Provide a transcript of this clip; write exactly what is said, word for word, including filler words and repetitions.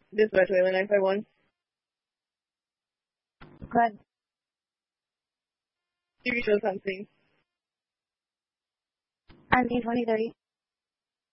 This is Venezuela nine five one. Good. T V show something. R B twenty thirty.